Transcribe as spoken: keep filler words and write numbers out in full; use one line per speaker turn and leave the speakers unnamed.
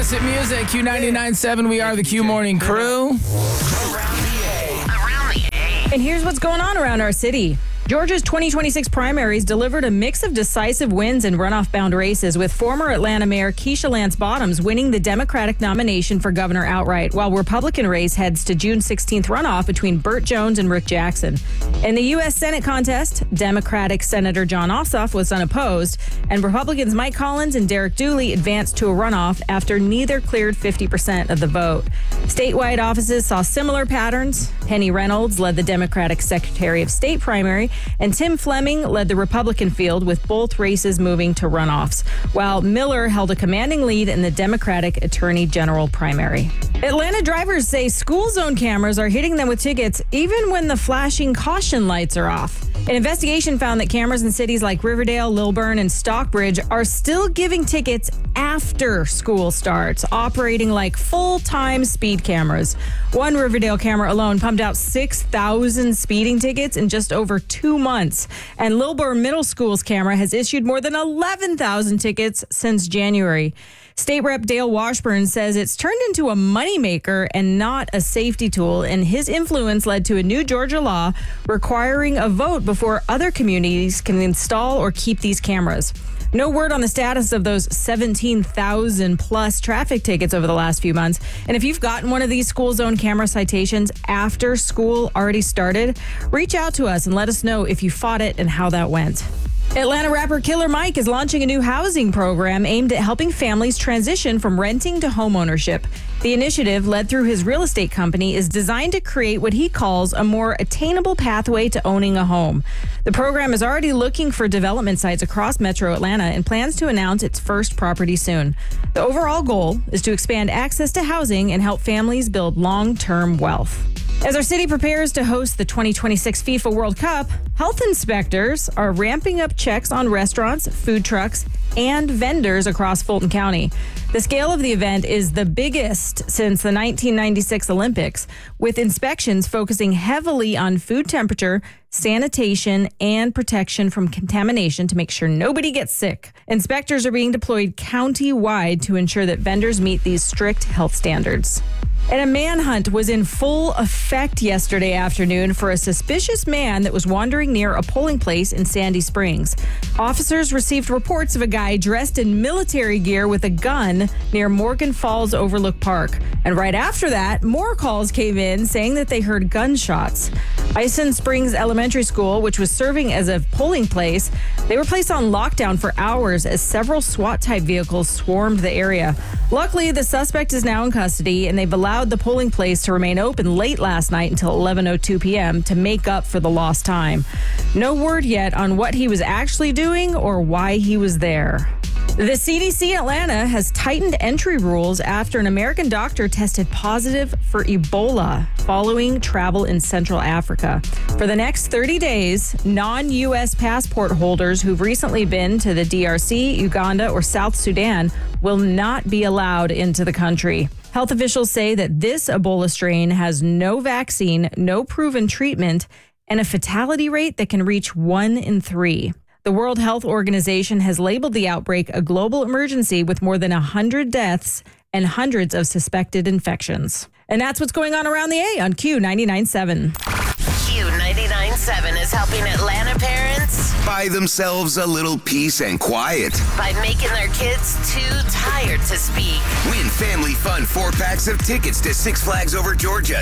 Classic music, Q ninety-nine point seven. We are the Q Morning Crew.
Around the A. Around the A.
And here's what's going on around our city. Georgia's twenty twenty-six primaries delivered a mix of decisive wins in runoff-bound races, with former Atlanta Mayor Keisha Lance Bottoms winning the Democratic nomination for governor outright, while Republican race heads to June sixteenth runoff between Burt Jones and Rick Jackson. In the U S Senate contest, Democratic Senator Jon Ossoff was unopposed, and Republicans Mike Collins and Derek Dooley advanced to a runoff after neither cleared fifty percent of the vote. Statewide offices saw similar patterns. Penny Reynolds led the Democratic Secretary of State primary, and Tim Fleming led the Republican field, with both races moving to runoffs, while Miller held a commanding lead in the Democratic Attorney General primary. Atlanta drivers say school zone cameras are hitting them with tickets even when the flashing caution lights are off. An investigation found that cameras in cities like Riverdale, Lilburn, and Stockbridge are still giving tickets after school starts, operating like full-time speed cameras. One Riverdale camera alone pumped out six thousand speeding tickets in just over two months. And Lilburn Middle School's camera has issued more than eleven thousand tickets since January. State Rep Dale Washburn says it's turned into a moneymaker and not a safety tool, and his influence led to a new Georgia law requiring a vote before other communities can install or keep these cameras. No word on the status of those seventeen thousand plus traffic tickets over the last few months. And if you've gotten one of these school zone camera citations after school already started, reach out to us and let us know if you fought it and how that went. Atlanta rapper Killer Mike is launching a new housing program aimed at helping families transition from renting to homeownership. The initiative, led through his real estate company, is designed to create what he calls a more attainable pathway to owning a home. The program is already looking for development sites across Metro Atlanta and plans to announce its first property soon. The overall goal is to expand access to housing and help families build long-term wealth. As our city prepares to host the twenty twenty-six FIFA World Cup, health inspectors are ramping up checks on restaurants, food trucks, and vendors across Fulton County. The scale of the event is the biggest since the nineteen ninety-six Olympics, with inspections focusing heavily on food temperature, sanitation, and protection from contamination to make sure nobody gets sick. Inspectors are being deployed county-wide to ensure that vendors meet these strict health standards. And a manhunt was in full effect yesterday afternoon for a suspicious man that was wandering near a polling place in Sandy Springs. Officers received reports of a guy dressed in military gear with a gun near Morgan Falls Overlook Park. And right after that, more calls came in saying that they heard gunshots. Ison Springs Elementary School, which was serving as a polling place, they were placed on lockdown for hours as several SWAT-type vehicles swarmed the area. Luckily, the suspect is now in custody, and they've allowed the polling place to remain open late last night until eleven oh two p.m. to make up for the lost time. No word yet on what he was actually doing or why he was there. The C D C in Atlanta has tightened entry rules after an American doctor tested positive for Ebola following travel in Central Africa. For the next thirty days, non-U S passport holders who've recently been to the D R C, Uganda, or South Sudan will not be allowed into the country. Health officials say that this Ebola strain has no vaccine, no proven treatment, and a fatality rate that can reach one in three. The World Health Organization has labeled the outbreak a global emergency with more than one hundred deaths and hundreds of suspected infections. And that's what's going on around the A on Q ninety-nine point seven.
Q ninety-nine point seven is helping Atlanta parents
buy themselves a little peace and quiet
by making their kids too tired to speak.
Win family fun four packs of tickets to Six Flags Over Georgia